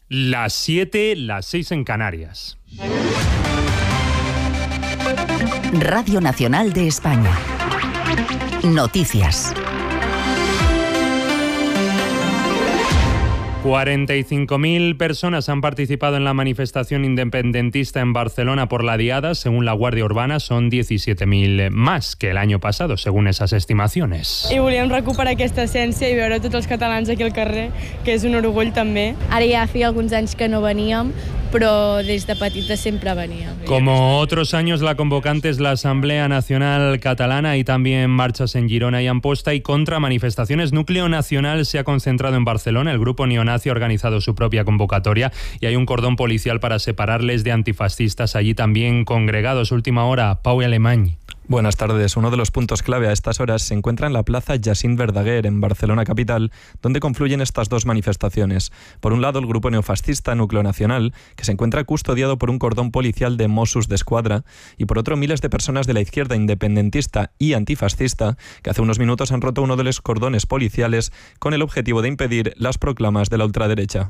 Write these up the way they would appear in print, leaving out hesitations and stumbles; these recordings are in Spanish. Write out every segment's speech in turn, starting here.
Las 7, las 6 en Canarias. Radio Nacional de España. Noticias. 45.000 personas han participado en la manifestación independentista en Barcelona por la Diada. Según la Guàrdia Urbana, son 17.000 más que el año pasado, según esas estimaciones. I volíem recuperar aquesta essència i veure tots els catalans aquí al carrer, que és un orgull també. Ara ja feia alguns anys que no veníem, però des de petita sempre veníem. Como otros años, la convocante es la Asamblea Nacional Catalana y también marchas en Girona y Amposta y contra manifestaciones. Núcleo Nacional se ha concentrado en Barcelona. El grupo neonazi ha organizado su propia convocatoria y hay un cordón policial para separarles de antifascistas allí también congregados. Última hora, Pau Alemany. Buenas tardes. Uno de los puntos clave a estas horas se encuentra en la plaza Jacint Verdaguer, en Barcelona capital, donde confluyen estas dos manifestaciones. Por un lado, el grupo neofascista Núcleo Nacional, que se encuentra custodiado por un cordón policial de Mossos d'Esquadra, y por otro, miles de personas de la izquierda independentista y antifascista, que hace unos minutos han roto uno de los cordones policiales con el objetivo de impedir las proclamas de la ultraderecha.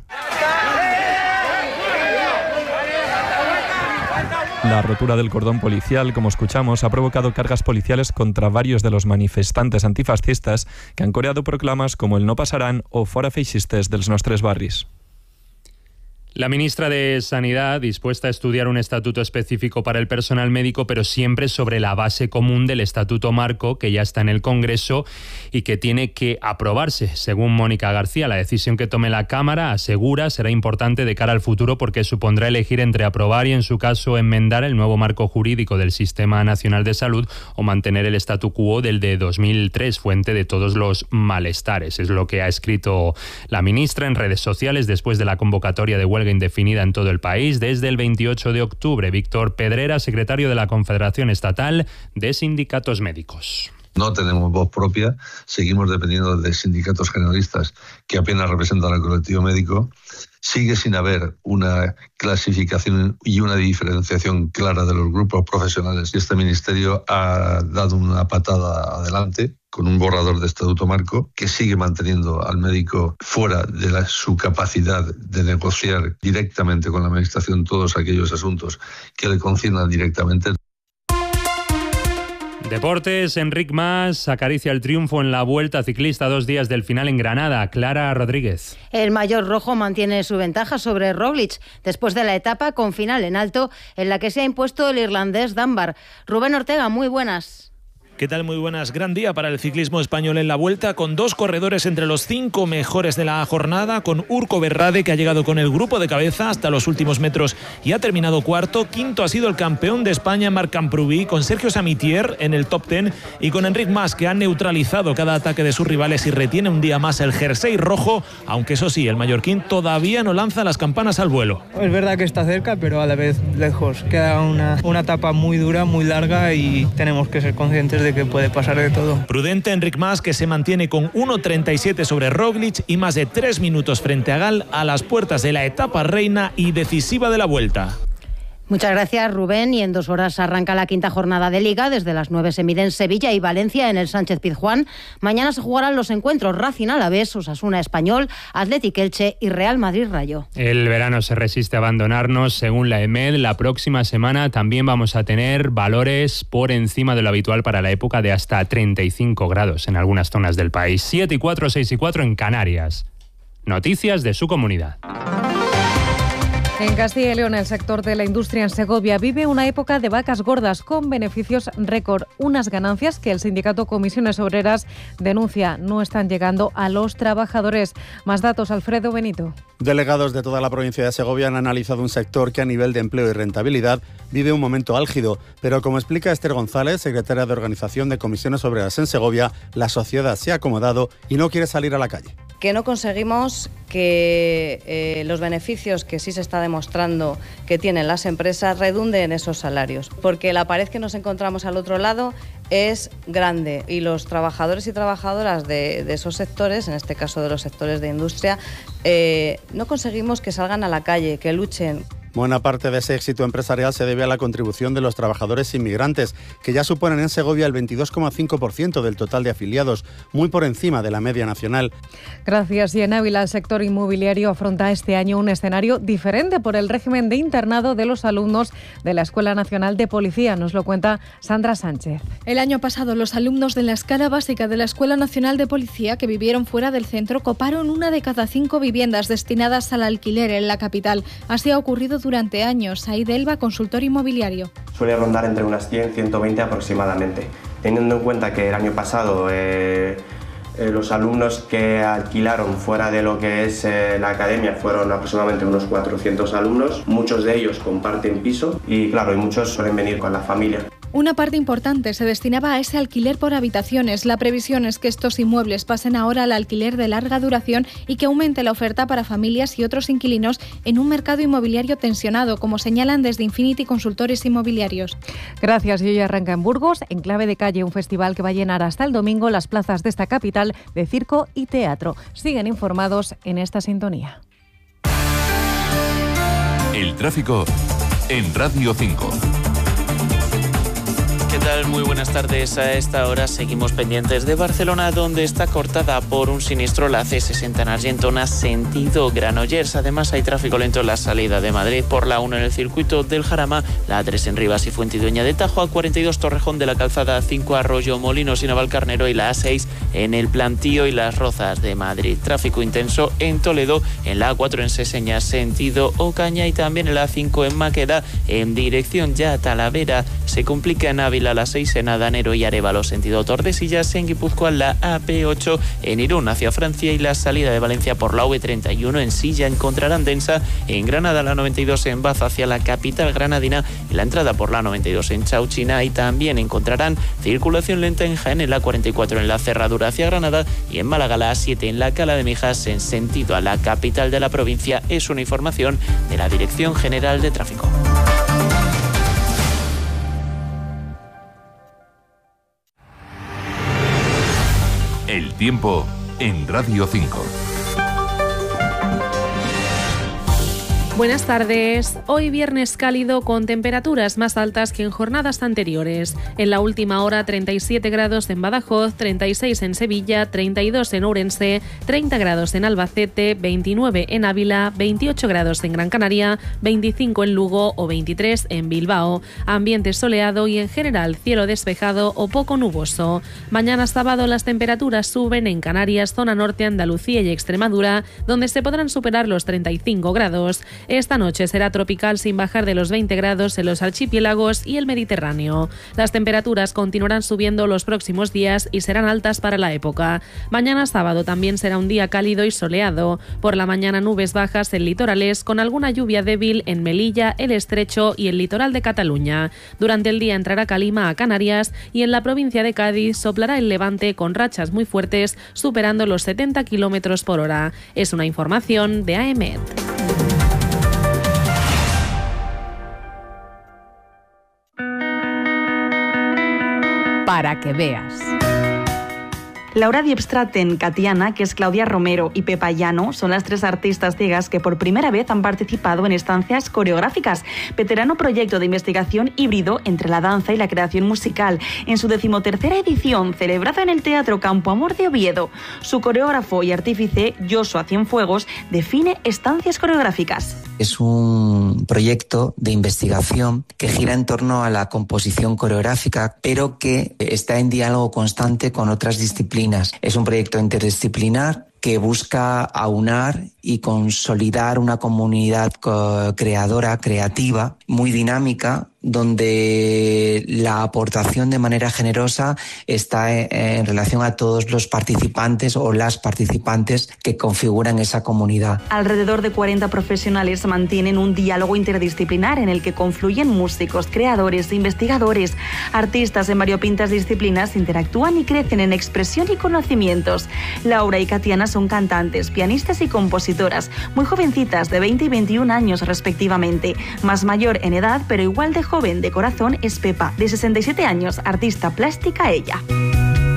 La rotura del cordón policial, como escuchamos, ha provocado cargas policiales contra varios de los manifestantes antifascistas que han coreado proclamas como el No Pasarán o Fora Feixistes dels nostres barris. La ministra de Sanidad, dispuesta a estudiar un estatuto específico para el personal médico, pero siempre sobre la base común del Estatuto Marco, que ya está en el Congreso y que tiene que aprobarse. Según Mónica García, la decisión que tome la Cámara, asegura, será importante de cara al futuro porque supondrá elegir entre aprobar y, en su caso, enmendar el nuevo marco jurídico del Sistema Nacional de Salud o mantener el statu quo del de 2003, fuente de todos los malestares. Es lo que ha escrito la ministra en redes sociales después de la convocatoria de huelga indefinida en todo el país desde el 28 de octubre. Víctor Pedrera, secretario de la Confederación Estatal de Sindicatos Médicos. No tenemos voz propia, seguimos dependiendo de sindicatos generalistas que apenas representan al colectivo médico. Sigue sin haber una clasificación y una diferenciación clara de los grupos profesionales. Y este ministerio ha dado una patada adelante con un borrador de Estatuto Marco que sigue manteniendo al médico fuera de su capacidad de negociar directamente con la Administración todos aquellos asuntos que le conciernan directamente. Deportes, Enric Mas acaricia el triunfo en la Vuelta Ciclista 2 días del final en Granada. Clara Rodríguez. El mayor rojo mantiene su ventaja sobre Roglic después de la etapa con final en alto en la que se ha impuesto el irlandés Dunbar. Rubén Ortega, muy buenas. ¿Qué tal? Muy buenas. Gran día para el ciclismo español en la Vuelta, con dos corredores entre los 5 mejores de la jornada, con Urco Berrade, que ha llegado con el grupo de cabeza hasta los últimos metros y ha terminado cuarto. Quinto ha sido el campeón de España, Marc Camprubí, con Sergio Samitier en el top 10 y con Enric Mas, que ha neutralizado cada ataque de sus rivales y retiene un día más el jersey rojo, aunque eso sí, el mallorquín todavía no lanza las campanas al vuelo. Es verdad que está cerca, pero a la vez lejos. Queda una etapa muy dura, muy larga y tenemos que ser conscientes de que puede pasar de todo. Prudente Enric Mas, que se mantiene con 1.37 sobre Roglic y más de 3 minutos frente a Gal a las puertas de la etapa reina y decisiva de la Vuelta. Muchas gracias, Rubén. Y en 2 horas arranca la quinta jornada de Liga. Desde las 9 se miden Sevilla y Valencia en el Sánchez-Pizjuán. Mañana se jugarán los encuentros Racing Alavés, Osasuna Español, Athletic Elche y Real Madrid Rayo. El verano se resiste a abandonarnos. Según la EMED, la próxima semana también vamos a tener valores por encima de lo habitual para la época, de hasta 35 grados en algunas zonas del país. 7 y 4, 6 y 4 en Canarias. Noticias de su comunidad. En Castilla y León, el sector de la industria en Segovia vive una época de vacas gordas con beneficios récord, unas ganancias que el sindicato Comisiones Obreras denuncia no están llegando a los trabajadores. Más datos, Alfredo Benito. Delegados de toda la provincia de Segovia han analizado un sector que a nivel de empleo y rentabilidad vive un momento álgido, pero como explica Esther González, secretaria de Organización de Comisiones Obreras en Segovia, la sociedad se ha acomodado y no quiere salir a la calle. Que no conseguimos que los beneficios que sí se está demostrando que tienen las empresas redunden en esos salarios, porque la pared que nos encontramos al otro lado es grande y los trabajadores y trabajadoras de esos sectores, en este caso de los sectores de industria, no conseguimos que salgan a la calle, que luchen. Buena parte de ese éxito empresarial se debe a la contribución de los trabajadores inmigrantes, que ya suponen en Segovia el 22,5% del total de afiliados, muy por encima de la media nacional. Gracias. Y en Ávila, el sector inmobiliario afronta este año un escenario diferente por el régimen de internado de los alumnos de la Escuela Nacional de Policía. Nos lo cuenta Sandra Sánchez. El año pasado, los alumnos de la escala básica de la Escuela Nacional de Policía que vivieron fuera del centro coparon 1 de cada 5 viviendas destinadas al alquiler en la capital. Así ha ocurrido durante años. Said Elba, consultor inmobiliario. Suele rondar entre unas 100-120 aproximadamente. Teniendo en cuenta que el año pasado los alumnos que alquilaron fuera de lo que es la academia fueron aproximadamente unos 400 alumnos. Muchos de ellos comparten piso y claro, y muchos suelen venir con la familia. Una parte importante se destinaba a ese alquiler por habitaciones. La previsión es que estos inmuebles pasen ahora al alquiler de larga duración y que aumente la oferta para familias y otros inquilinos en un mercado inmobiliario tensionado, como señalan desde Infinity Consultores Inmobiliarios. Gracias. Y hoy arranca en Burgos, en Clave de Calle, un festival que va a llenar hasta el domingo las plazas de esta capital de circo y teatro. Siguen informados en esta sintonía. El tráfico en Radio 5. ¿Qué tal? Muy buenas tardes. A esta hora seguimos pendientes de Barcelona, donde está cortada por un siniestro la C60 en Argentona, sentido Granollers. Además, hay tráfico lento en la salida de Madrid por la 1 en el circuito del Jarama, la A3 en Rivas y Fuentidueña de Tajo, A42 Torrejón de la Calzada, A5 Arroyo Molinos y Navalcarnero y la A6 en el Plantío y Las Rozas de Madrid. Tráfico intenso en Toledo, en la A4 en Seseñas, sentido Ocaña, y también en la A5 en Maqueda, en dirección ya a Talavera. Se complica en Ávila la 6 en Adanero y Arévalo, sentido Tordesillas, en Guipúzcoa la AP8 en Irún hacia Francia y la salida de Valencia por la V31 en Silla encontrarán densa. En Granada la 92 en Baza hacia la capital granadina y la entrada por la 92 en Chauchina, y también encontrarán circulación lenta en Jaén en la 44 en la cerradura hacia Granada y en Málaga la A7 en la Cala de Mijas en sentido a la capital de la provincia. Es una información de la Dirección General de Tráfico. El tiempo en Radio 5. Buenas tardes. Hoy viernes cálido con temperaturas más altas que en jornadas anteriores. En la última hora 37 grados en Badajoz, 36 en Sevilla, 32 en Ourense, 30 grados en Albacete, 29 en Ávila, 28 grados en Gran Canaria, 25 en Lugo o 23 en Bilbao. Ambiente soleado y en general cielo despejado o poco nuboso. Mañana sábado las temperaturas suben en Canarias, zona norte, Andalucía y Extremadura, donde se podrán superar los 35 grados. Esta noche será tropical sin bajar de los 20 grados en los archipiélagos y el Mediterráneo. Las temperaturas continuarán subiendo los próximos días y serán altas para la época. Mañana sábado también será un día cálido y soleado. Por la mañana nubes bajas en litorales con alguna lluvia débil en Melilla, el Estrecho y el litoral de Cataluña. Durante el día entrará calima a Canarias y en la provincia de Cádiz soplará el levante con rachas muy fuertes superando los 70 km por hora. Es una información de AEMET. Para que veas. Laura Diebstraten, Katiana, que es Claudia Romero, y Pepa Llano son las 3 artistas ciegas que por primera vez han participado en estancias coreográficas, veterano proyecto de investigación híbrido entre la danza y la creación musical, en su 13ª edición, celebrada en el Teatro Campo Amor de Oviedo. Su coreógrafo y artífice, Joshua Cienfuegos, define estancias coreográficas. Es un proyecto de investigación que gira en torno a la composición coreográfica, pero que está en diálogo constante con otras disciplinas. Es un proyecto interdisciplinar que busca aunar y consolidar una comunidad creadora, creativa, muy dinámica, donde la aportación de manera generosa está en relación a todos los participantes o las participantes que configuran esa comunidad. Alrededor de 40 profesionales mantienen un diálogo interdisciplinar en el que confluyen músicos, creadores, investigadores, artistas en variopintas disciplinas, interactúan y crecen en expresión y conocimientos. Laura y Katiana son cantantes, pianistas y compositoras, muy jovencitas, de 20 y 21 años respectivamente. Más mayor en edad, pero igual de joven de corazón, es Pepa, de 67 años, artista plástica ella.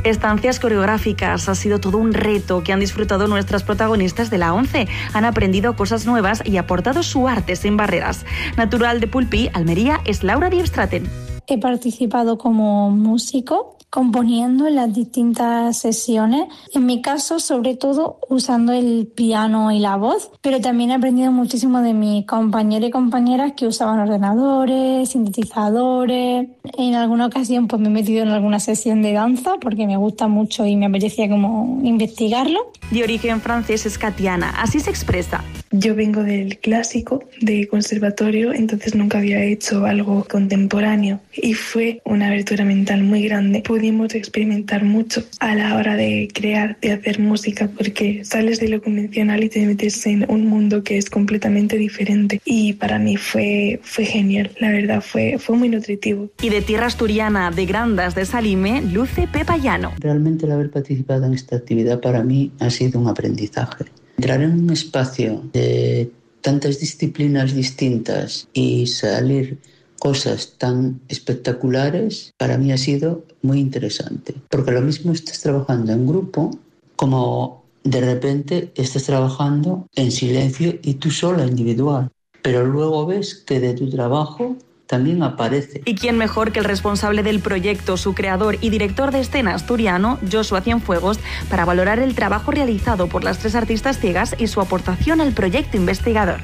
Estancias coreográficas ha sido todo un reto que han disfrutado nuestras protagonistas de la 11. Han aprendido cosas nuevas y aportado su arte sin barreras. Natural de Pulpí, Almería, es Laura Diebstraten. He participado como músico, componiendo en las distintas sesiones. En mi caso, sobre todo, usando el piano y la voz, pero también he aprendido muchísimo de mis compañeros y compañeras que usaban ordenadores, sintetizadores. En alguna ocasión pues me he metido en alguna sesión de danza porque me gusta mucho y me apetecía como investigarlo. De origen francés es Katiana, así se expresa. Yo vengo del clásico, de conservatorio, entonces nunca había hecho algo contemporáneo y fue una abertura mental muy grande. Pudimos experimentar mucho a la hora de crear, de hacer música, porque sales de lo convencional y te metes en un mundo que es completamente diferente. Y para mí fue genial, la verdad, fue muy nutritivo. Y de tierra asturiana, de Grandas de Salime, Luce Pepa Llano. Realmente el haber participado en esta actividad para mí ha sido un aprendizaje. Entrar en un espacio de tantas disciplinas distintas y salir cosas tan espectaculares, para mí ha sido muy interesante. Porque lo mismo estás trabajando en grupo, como de repente estás trabajando en silencio y tú sola, individual. Pero luego ves que de tu trabajo también aparece. ¿Y quién mejor que el responsable del proyecto, su creador y director de escena asturiano, Joshua Cienfuegos, para valorar el trabajo realizado por las 3 artistas ciegas y su aportación al proyecto investigador?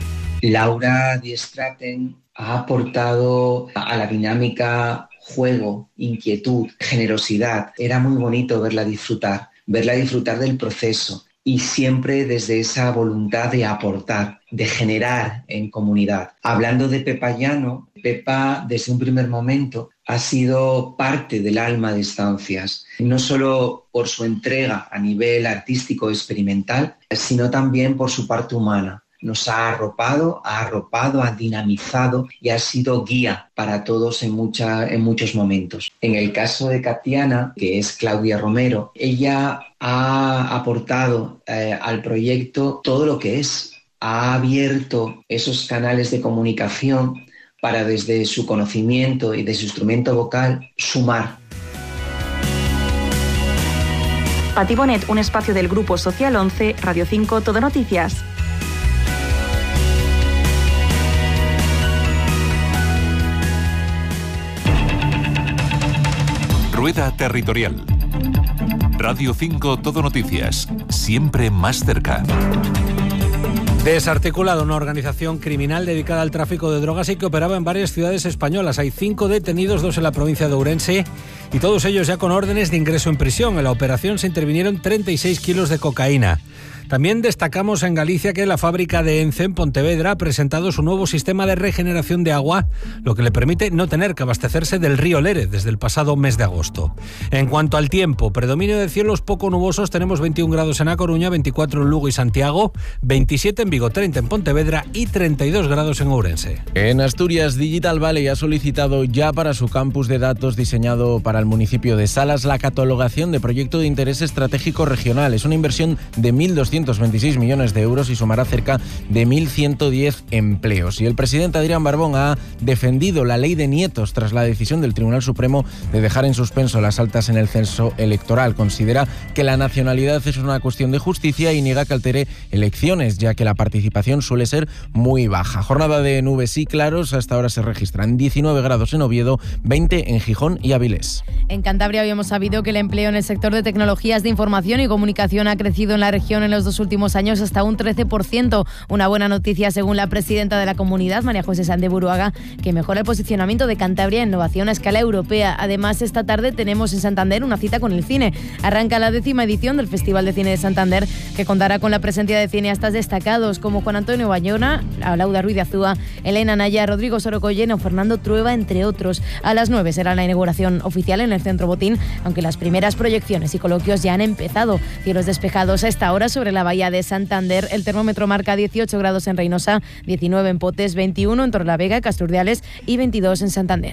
Laura Diebstraten ha aportado a la dinámica juego, inquietud, generosidad. Era muy bonito verla disfrutar del proceso y siempre desde esa voluntad de aportar, de generar en comunidad. Hablando de Pepa Llano, Pepa desde un primer momento ha sido parte del alma de Estancias, no solo por su entrega a nivel artístico experimental, sino también por su parte humana. Nos ha arropado, ha dinamizado y ha sido guía para todos en muchos momentos. En el caso de Katiana, que es Claudia Romero, ella ha aportado al proyecto todo lo que es. Ha abierto esos canales de comunicación para desde su conocimiento y de su instrumento vocal sumar. Pati Bonet, un espacio del Grupo Social 11, Radio 5, Todo Noticias. Rueda Territorial. Radio 5 Todo Noticias. Siempre más cerca. Desarticulada una organización criminal dedicada al tráfico de drogas y que operaba en varias ciudades españolas. Hay 5 detenidos, 2 en la provincia de Ourense y todos ellos ya con órdenes de ingreso en prisión. En la operación se intervinieron 36 kilos de cocaína. También destacamos en Galicia que la fábrica de Ence en Pontevedra ha presentado su nuevo sistema de regeneración de agua, lo que le permite no tener que abastecerse del río Lere desde el pasado mes de agosto. En cuanto al tiempo, predominio de cielos poco nubosos, tenemos 21 grados en A Coruña, 24 en Lugo y Santiago, 27 en Vigo, 30 en Pontevedra y 32 grados en Ourense. En Asturias, Digital Valley ha solicitado ya para su campus de datos diseñado para el municipio de Salas la catalogación de proyecto de interés estratégico regional. Es una inversión de 1.226 millones de euros y sumará cerca de 1.110 empleos. Y el presidente Adrián Barbón ha defendido la ley de nietos tras la decisión del Tribunal Supremo de dejar en suspenso las altas en el censo electoral. Considera que la nacionalidad es una cuestión de justicia y niega que altere elecciones, ya que la participación suele ser muy baja. Jornada de nubes y claros, hasta ahora se registran 19 grados en Oviedo, 20 en Gijón y Avilés. En Cantabria habíamos sabido que el empleo en el sector de tecnologías de información y comunicación ha crecido en la región en los 2 últimos años hasta un 13%. Una buena noticia según la presidenta de la comunidad, María José Sanz de Buruaga, que mejora el posicionamiento de Cantabria en innovación a escala europea. Además, esta tarde tenemos en Santander una cita con el cine. Arranca la 10ª edición del Festival de Cine de Santander, que contará con la presencia de cineastas destacados como Juan Antonio Bayona, Laura Ruiz de Azúa, Elena Naya, Rodrigo Sorocolleno, Fernando Trueba, entre otros. A las 9 será la inauguración oficial en el Centro Botín, aunque las primeras proyecciones y coloquios ya han empezado. Cielos despejados a esta hora sobre la bahía de Santander. El termómetro marca 18 grados en Reynosa, 19 en Potes, 21 en Torrelavega, Casturdiales y 22 en Santander.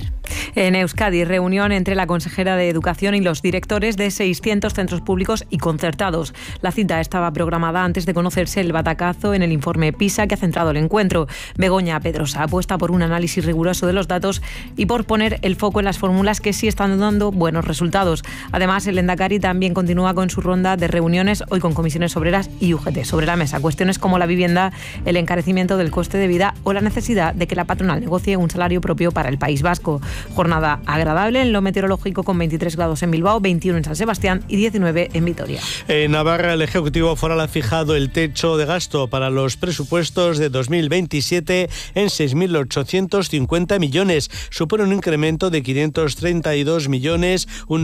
En Euskadi, reunión entre la consejera de Educación y los directores de 600 centros públicos y concertados. La cita estaba programada antes de conocerse el batacazo en el informe PISA que ha centrado el encuentro. Begoña Pedrosa apuesta por un análisis riguroso de los datos y por poner el foco en las fórmulas que sí están dando buenos resultados. Además, el Lehendakari también continúa con su ronda de reuniones, hoy con comisiones obreras y UGT. Sobre la mesa, cuestiones como la vivienda, el encarecimiento del coste de vida o la necesidad de que la patronal negocie un salario propio para el País Vasco. Jornada agradable en lo meteorológico con 23 grados en Bilbao, 21 en San Sebastián y 19 en Vitoria. En Navarra, el Ejecutivo Foral ha fijado el techo de gasto para los presupuestos de 2027 en 6.850 millones. Supone un incremento de 532 millones, un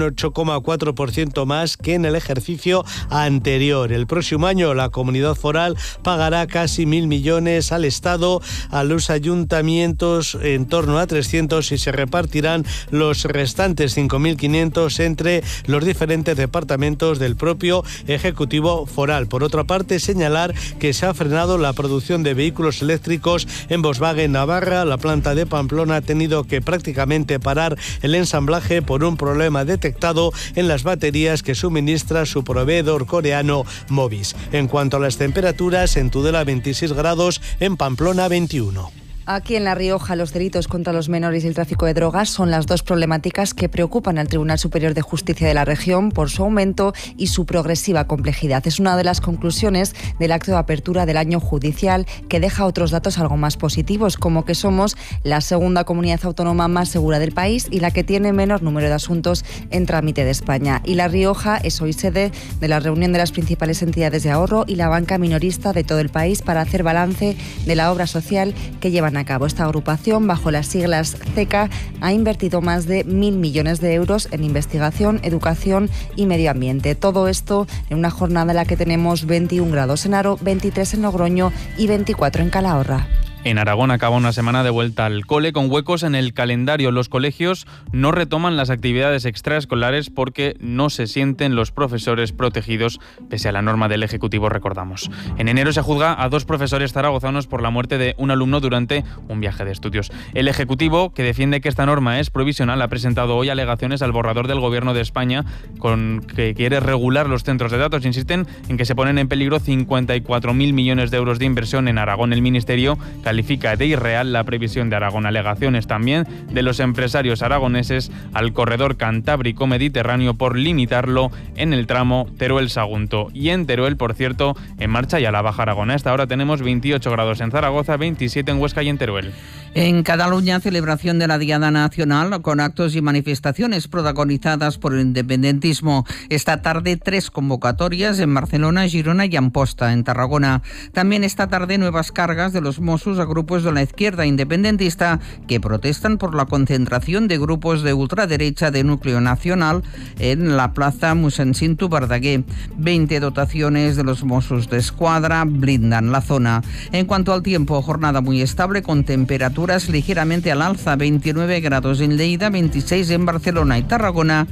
8,4% más que en el ejercicio anterior. El próximo año la comunidad foral pagará casi 1.000 millones al Estado, a los ayuntamientos en torno a 300 y se repartirán los restantes 5.500 entre los diferentes departamentos del propio Ejecutivo Foral. Por otra parte, señalar que se ha frenado la producción de vehículos eléctricos en Volkswagen Navarra. La planta de Pamplona ha tenido que prácticamente parar el ensamblaje por un problema detectado en las baterías que suministra su proveedor coreano Mobis. En cuanto a las temperaturas, en Tudela 26 grados, en Pamplona 21. Aquí en La Rioja, los delitos contra los menores y el tráfico de drogas son las dos problemáticas que preocupan al Tribunal Superior de Justicia de la región por su aumento y su progresiva complejidad. Es una de las conclusiones del acto de apertura del año judicial, que deja otros datos algo más positivos, como que somos la segunda comunidad autónoma más segura del país y la que tiene menor número de asuntos en trámite de España. Y La Rioja es hoy sede de la reunión de las principales entidades de ahorro y la banca minorista de todo el país para hacer balance de la obra social que llevan a cabo. Esta agrupación, bajo las siglas CECA, ha invertido más de 1.000 millones de euros en investigación, educación y medio ambiente. Todo esto en una jornada en la que tenemos 21 grados en Haro, 23 en Logroño y 24 en Calahorra. En Aragón acaba una semana de vuelta al cole con huecos en el calendario. Los colegios no retoman las actividades extraescolares porque no se sienten los profesores protegidos, pese a la norma del Ejecutivo, recordamos. En enero se juzga a 2 profesores zaragozanos por la muerte de un alumno durante un viaje de estudios. El Ejecutivo, que defiende que esta norma es provisional, ha presentado hoy alegaciones al borrador del Gobierno de España con que quiere regular los centros de datos. Insisten en que se ponen en peligro 54.000 millones de euros de inversión en Aragón. El Ministerio califica de irreal la previsión de Aragón. Alegaciones también de los empresarios aragoneses al corredor cantábrico-mediterráneo por limitarlo en el tramo Teruel-Sagunto. Y en Teruel, por cierto, en marcha ya la Baja Aragón. A esta hora tenemos 28 grados en Zaragoza, 27 en Huesca y en Teruel. En Cataluña, celebración de la Diada Nacional con actos y manifestaciones protagonizadas por el independentismo. Esta tarde 3 convocatorias en Barcelona, Girona y Amposta, en Tarragona. También esta tarde nuevas cargas de los Mossos a grupos de la izquierda independentista que protestan por la concentración de grupos de ultraderecha de núcleo nacional en la plaza Mossèn Cinto Verdaguer. 20 dotaciones de los Mossos de Escuadra blindan la zona. En cuanto al tiempo, jornada muy estable con temperaturas ligeramente al alza, 29 grados en Lleida, 26 en Barcelona y Tarragona,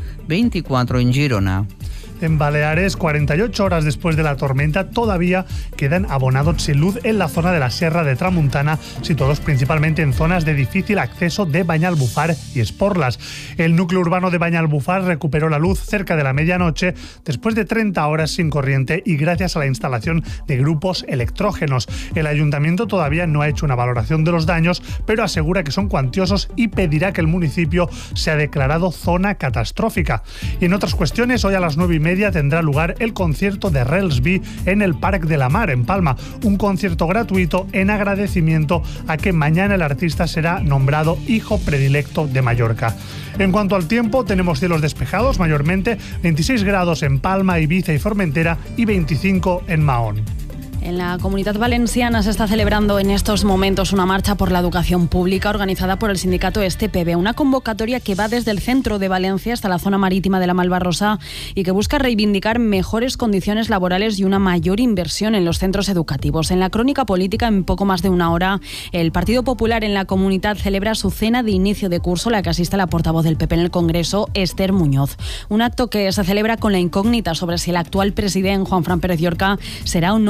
24 en Girona. En Baleares, 48 horas después de la tormenta, todavía quedan abonados sin luz en la zona de la Sierra de Tramuntana, situados principalmente en zonas de difícil acceso de Banyalbufar y Esporlas. El núcleo urbano de Banyalbufar recuperó la luz cerca de la medianoche después de 30 horas sin corriente y gracias a la instalación de grupos electrógenos. El ayuntamiento todavía no ha hecho una valoración de los daños, pero asegura que son cuantiosos y pedirá que el municipio sea declarado zona catastrófica. Y en otras cuestiones, hoy a las 9:30 tendrá lugar el concierto de Relsby en el Parc de la Mar, en Palma. Un concierto gratuito en agradecimiento a que mañana el artista será nombrado hijo predilecto de Mallorca. En cuanto al tiempo, tenemos cielos despejados mayormente, 26 grados en Palma, Ibiza y Formentera y 25 en Mahón. En la Comunidad Valenciana se está celebrando en estos momentos una marcha por la educación pública organizada por el sindicato STPB, una convocatoria que va desde el centro de Valencia hasta la zona marítima de la Malvarrosa y que busca reivindicar mejores condiciones laborales y una mayor inversión en los centros educativos. En la crónica política, en poco más de una hora, el Partido Popular en la comunidad celebra su cena de inicio de curso, la que asiste la portavoz del PP en el Congreso, Esther Muñoz. Un acto que se celebra con la incógnita sobre si el actual presidente, Juan Fran Pérez Llorca, será o no el candidato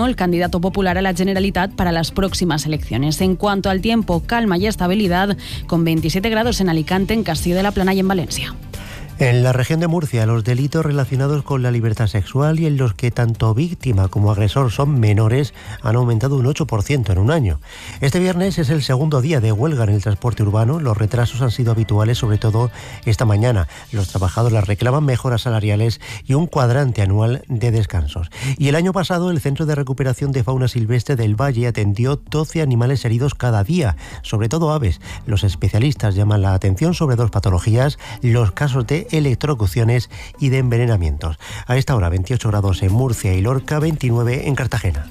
candidato popular a la Generalitat para las próximas elecciones. En cuanto al tiempo, calma y estabilidad, con 27 grados en Alicante, en Castillo de la Plana y en Valencia. En la región de Murcia, los delitos relacionados con la libertad sexual y en los que tanto víctima como agresor son menores han aumentado un 8% en un año. Este viernes es el segundo día de huelga en el transporte urbano. Los retrasos han sido habituales, sobre todo esta mañana. Los trabajadores reclaman mejoras salariales y un cuadrante anual de descansos. Y el año pasado, el Centro de Recuperación de Fauna Silvestre del Valle atendió 12 animales heridos cada día, sobre todo aves. Los especialistas llaman la atención sobre 2 patologías, los casos de electrocuciones y de envenenamientos. A esta hora 28 grados en Murcia y Lorca, 29 en Cartagena.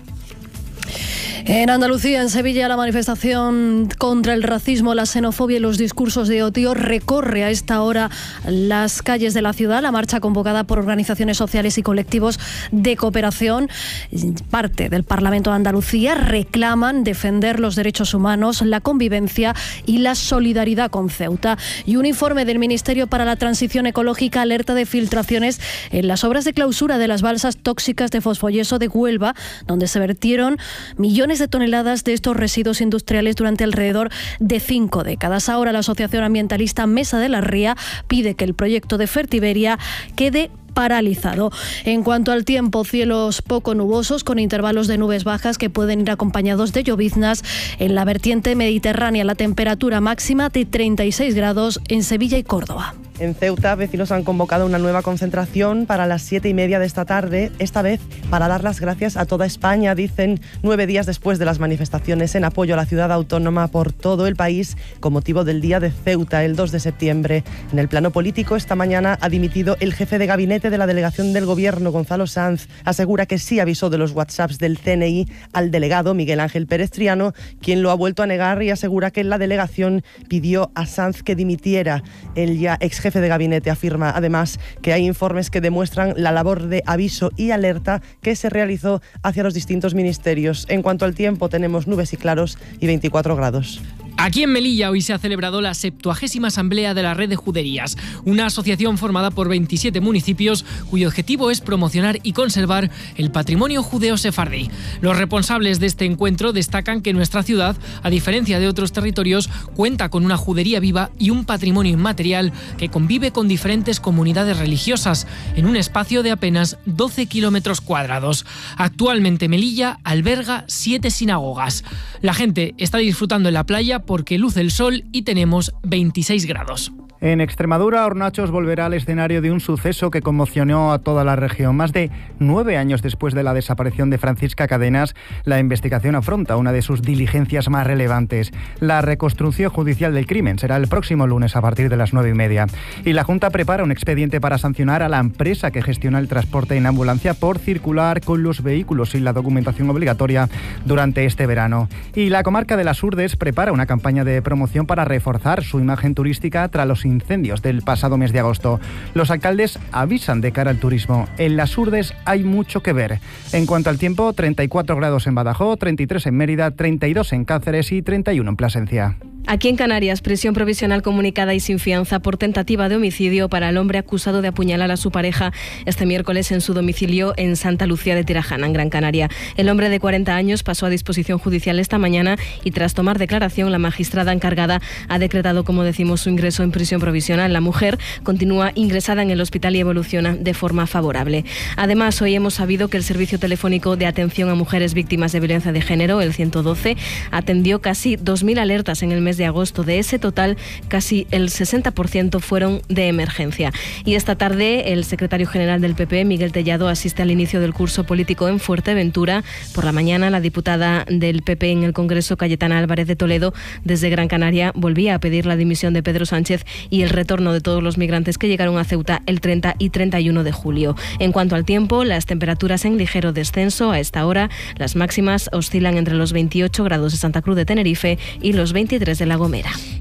En Andalucía, en Sevilla, la manifestación contra el racismo, la xenofobia y los discursos de odio recorre a esta hora las calles de la ciudad. La marcha, convocada por organizaciones sociales y colectivos de cooperación, parte del Parlamento de Andalucía, reclaman defender los derechos humanos, la convivencia y la solidaridad con Ceuta. Y un informe del Ministerio para la Transición Ecológica alerta de filtraciones en las obras de clausura de las balsas tóxicas de fosfoyeso de Huelva, donde se vertieron millones de toneladas de estos residuos industriales durante alrededor de 5 décadas. Ahora la asociación ambientalista Mesa de la Ría pide que el proyecto de Fertiberia quede paralizado. En cuanto al tiempo, cielos poco nubosos con intervalos de nubes bajas que pueden ir acompañados de lloviznas. En la vertiente mediterránea, la temperatura máxima de 36 grados en Sevilla y Córdoba. En Ceuta, vecinos han convocado una nueva concentración para las 7:30 de esta tarde, esta vez para dar las gracias a toda España, dicen, 9 días después de las manifestaciones en apoyo a la ciudad autónoma por todo el país con motivo del Día de Ceuta, el 2 de septiembre. En el plano político, esta mañana ha dimitido el jefe de gabinete de la delegación del Gobierno, Gonzalo Sanz. Asegura que sí avisó de los WhatsApps del CNI al delegado Miguel Ángel Pérez Triano, quien lo ha vuelto a negar y asegura que la delegación pidió a Sanz que dimitiera. El ya ex jefe de gabinete afirma además que hay informes que demuestran la labor de aviso y alerta que se realizó hacia los distintos ministerios. En cuanto al tiempo, tenemos nubes y claros y 24 grados. Aquí en Melilla hoy se ha celebrado la 70ª Asamblea de la Red de Juderías, una asociación formada por 27 municipios cuyo objetivo es promocionar y conservar el patrimonio judeo-sefardí. Los responsables de este encuentro destacan que nuestra ciudad, a diferencia de otros territorios, cuenta con una judería viva y un patrimonio inmaterial que convive con diferentes comunidades religiosas en un espacio de apenas 12 kilómetros cuadrados. Actualmente Melilla alberga 7 sinagogas. La gente está disfrutando en la playa porque luce el sol y tenemos 26 grados. En Extremadura, Hornachos volverá al escenario de un suceso que conmocionó a toda la región. Más de 9 años después de la desaparición de Francisca Cadenas, la investigación afronta una de sus diligencias más relevantes. La reconstrucción judicial del crimen será el próximo lunes a partir de las 9:30. Y la Junta prepara un expediente para sancionar a la empresa que gestiona el transporte en ambulancia por circular con los vehículos sin la documentación obligatoria durante este verano. Y la comarca de Las Hurdes prepara una campaña de promoción para reforzar su imagen turística tras los incendios del pasado mes de agosto. Los alcaldes avisan de cara al turismo. En Las Hurdes hay mucho que ver. En cuanto al tiempo, 34 grados en Badajoz, 33 en Mérida, 32 en Cáceres y 31 en Plasencia. Aquí en Canarias, prisión provisional comunicada y sin fianza por tentativa de homicidio para el hombre acusado de apuñalar a su pareja este miércoles en su domicilio en Santa Lucía de Tirajana, en Gran Canaria. El hombre de 40 años pasó a disposición judicial esta mañana y tras tomar declaración, la magistrada encargada ha decretado, como decimos, su ingreso en prisión provisional. La mujer continúa ingresada en el hospital y evoluciona de forma favorable. Además, hoy hemos sabido que el Servicio Telefónico de Atención a Mujeres Víctimas de Violencia de Género, el 112, atendió casi 2.000 alertas en el mes de agosto. De ese total, casi el 60% fueron de emergencia. Y esta tarde, el secretario general del PP, Miguel Tellado, asiste al inicio del curso político en Fuerteventura. Por la mañana, la diputada del PP en el Congreso, Cayetana Álvarez de Toledo, desde Gran Canaria, volvía a pedir la dimisión de Pedro Sánchez y el retorno de todos los migrantes que llegaron a Ceuta el 30 y 31 de julio. En cuanto al tiempo, las temperaturas en ligero descenso. A esta hora, las máximas oscilan entre los 28 grados de Santa Cruz de Tenerife y los 23 de La Gomera.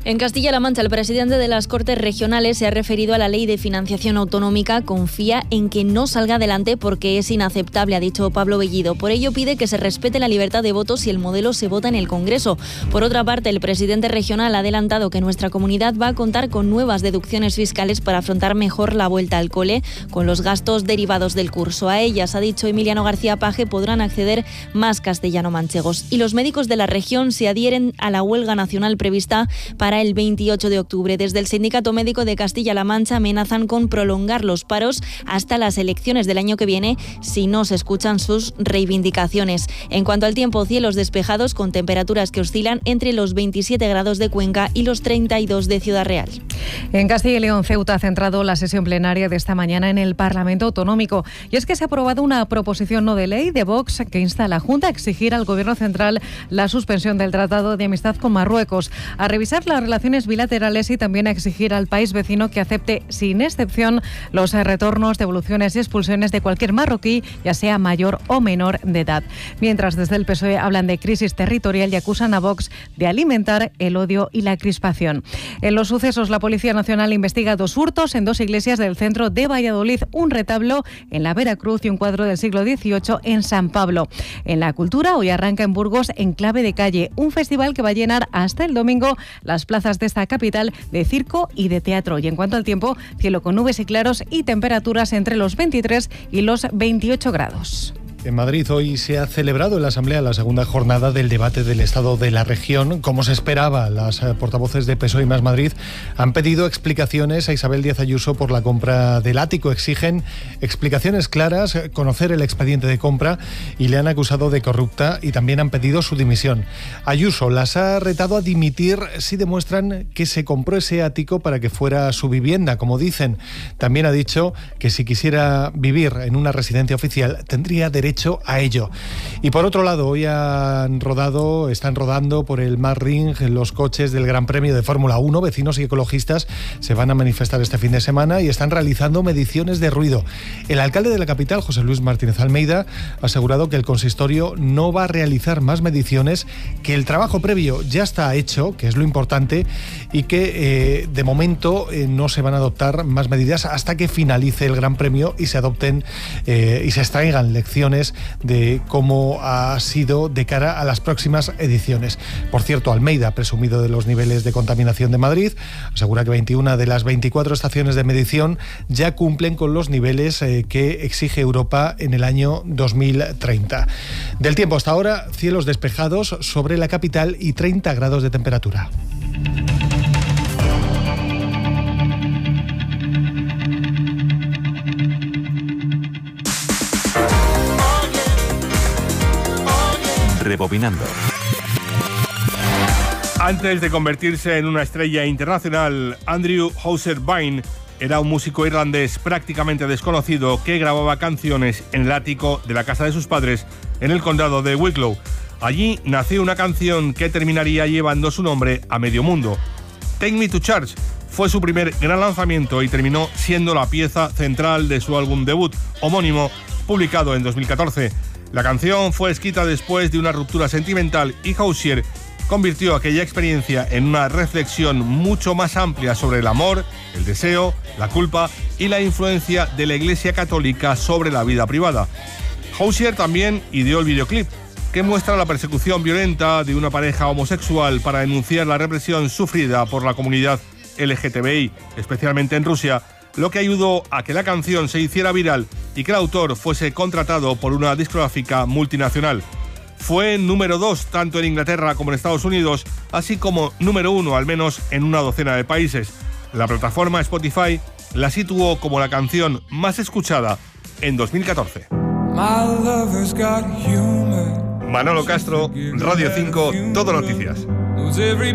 En Castilla-La Mancha, el presidente de las Cortes Regionales se ha referido a la ley de financiación autonómica. Confía en que no salga adelante porque es inaceptable, ha dicho Pablo Bellido. Por ello pide que se respete la libertad de voto si el modelo se vota en el Congreso. Por otra parte, el presidente regional ha adelantado que nuestra comunidad va a contar con nuevas deducciones fiscales para afrontar mejor la vuelta al cole con los gastos derivados del curso. A ellas, ha dicho Emiliano García Paje, podrán acceder más castellano-manchegos. Y los médicos de la región se adhieren a la huelga nacional prevista para el 28 de octubre. Desde el Sindicato Médico de Castilla-La Mancha amenazan con prolongar los paros hasta las elecciones del año que viene si no se escuchan sus reivindicaciones. En cuanto al tiempo, cielos despejados con temperaturas que oscilan entre los 27 grados de Cuenca y los 32 de Ciudad Real. En Castilla y León, Ceuta ha centrado la sesión plenaria de esta mañana en el Parlamento Autonómico. Y es que se ha aprobado una proposición no de ley de Vox que insta a la Junta a exigir al Gobierno central la suspensión del Tratado de Amistad con Marruecos, a revisar las relaciones bilaterales y también a exigir al país vecino que acepte sin excepción los retornos, devoluciones y expulsiones de cualquier marroquí, ya sea mayor o menor de edad. Mientras, desde el PSOE hablan de crisis territorial y acusan a Vox de alimentar el odio y la crispación. En los sucesos, la Policía Nacional investiga 2 hurtos en 2 iglesias del centro de Valladolid, un retablo en la Veracruz y un cuadro del siglo XVIII en San Pablo. En la cultura, hoy arranca en Burgos En Clave de Calle, un festival que va a llenar hasta el domingo las plazas de esta capital de circo y de teatro. Y en cuanto al tiempo, cielo con nubes y claros y temperaturas entre los 23 y los 28 grados. En Madrid hoy se ha celebrado en la Asamblea la segunda jornada del debate del Estado de la región. Como se esperaba, las portavoces de PSOE y Más Madrid han pedido explicaciones a Isabel Díaz Ayuso por la compra del ático. Exigen explicaciones claras, conocer el expediente de compra y le han acusado de corrupta y también han pedido su dimisión. Ayuso las ha retado a dimitir si demuestran que se compró ese ático para que fuera su vivienda, como dicen. También ha dicho que si quisiera vivir en una residencia oficial tendría derecho a ello. Y por otro lado, hoy están rodando por el Marring los coches del Gran Premio de Fórmula 1. Vecinos y ecologistas se van a manifestar este fin de semana y están realizando mediciones de ruido. El alcalde de la capital, José Luis Martínez Almeida, ha asegurado que el consistorio no va a realizar más mediciones, que el trabajo previo ya está hecho, que es lo importante, y que de momento no se van a adoptar más medidas hasta que finalice el Gran Premio y se adopten y se extraigan lecciones de cómo ha sido de cara a las próximas ediciones. Por cierto, Almeida ha presumido de los niveles de contaminación de Madrid, asegura que 21 de las 24 estaciones de medición ya cumplen con los niveles que exige Europa en el año 2030. Del tiempo hasta ahora, cielos despejados sobre la capital y 30 grados de temperatura. Rebobinando. Antes de convertirse en una estrella internacional, Andrew Houser-Vine era un músico irlandés prácticamente desconocido que grababa canciones en el ático de la casa de sus padres en el condado de Wicklow. Allí nació una canción que terminaría llevando su nombre a medio mundo. Take Me to Church fue su primer gran lanzamiento y terminó siendo la pieza central de su álbum debut, homónimo, publicado en 2014. La canción fue escrita después de una ruptura sentimental y Houser convirtió aquella experiencia en una reflexión mucho más amplia sobre el amor, el deseo, la culpa y la influencia de la Iglesia Católica sobre la vida privada. Houser también ideó el videoclip, que muestra la persecución violenta de una pareja homosexual para denunciar la represión sufrida por la comunidad LGTBI, especialmente en Rusia, lo que ayudó a que la canción se hiciera viral y que el autor fuese contratado por una discográfica multinacional. Fue número 2 tanto en Inglaterra como en Estados Unidos, así como número 1 al menos en una docena de países. La plataforma Spotify la situó como la canción más escuchada en 2014. Manolo Castro, Radio 5, Todo Noticias.